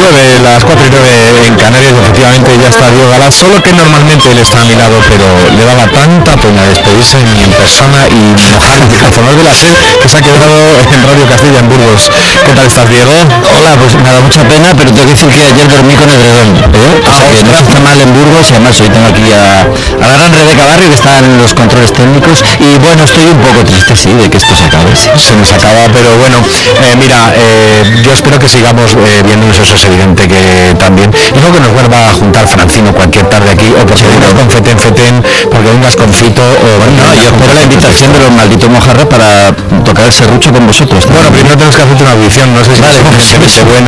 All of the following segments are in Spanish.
9, las 4 y 9 en Canarias, efectivamente ya está Diego Galás, solo que normalmente él está a mi lado, pero le daba tanta pena despedirse ni en persona y mojar el micrófono de la SER que se ha quedado en Radio Castilla en Burgos. ¿Qué tal estás, Diego? Hola, pues me da mucha pena, pero tengo que decir que ayer dormí con edredón, o sea que no está mal en Burgos, y además hoy tengo aquí a la gran Rebeca Barrio, que está en los controles técnicos, y bueno, estoy un poco triste, sí, de que esto se acabe. Sí. Se nos acaba, pero bueno, mira, yo espero que sigamos viéndonos, eso es evidente que también, y luego que nos vuelva a juntar Francino cualquier tarde aquí, o porque vengas con Feten, porque vengas con Fito, o no, yo espero la invitación de los malditos mojarras para tocar el serrucho con vosotros. Bueno, primero tenemos que hacerte una audición, no sé si vale, es bueno,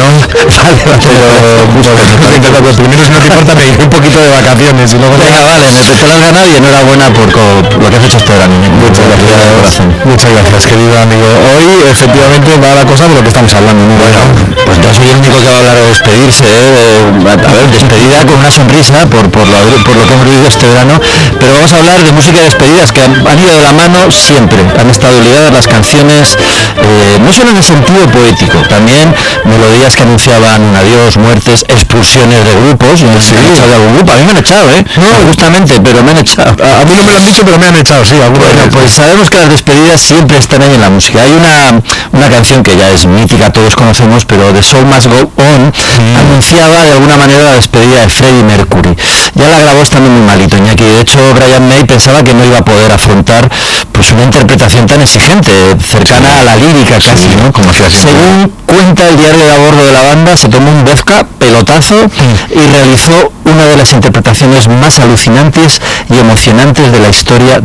pero primero, si no te importa, me iré un poquito de vacaciones y luego... Venga, vale, te lo has ganado y enhorabuena por lo que has hecho este verano. Muchas gracias, querido amigo. Hoy efectivamente va la cosa de lo que estamos hablando, ¿no? Bueno, pues yo soy el único que va a hablar de despedirse, a ver, despedida con una sonrisa por lo que hemos vivido este verano, pero vamos a hablar de música de despedidas que han ido de la mano siempre, han estado ligadas las canciones, no solo en el sentido poético, también melodías que anunciaban un adiós, muertes, expulsiones de grupos. Yo sí. Me han echado de algún grupo, a mí me han echado, no justamente, pero me han echado. A mí no me lo han dicho, pero me han echado, sí. Bueno, pues sabemos que las despedidas siempre están ahí en la música. Hay una canción que ya es mítica, todos conocemos, pero The Show Must Go On anunciaba de alguna manera la despedida de Freddie Mercury. Ya la grabó estando muy malito, Iñaki. De hecho, Brian May pensaba que no iba a poder afrontar pues una interpretación tan exigente, cercana a la lírica casi, ¿no? Como según cuenta el diario de a bordo de la banda, se tomó un vodka, pelotazo, y realizó una de las interpretaciones más alucinantes y emocionantes de la historia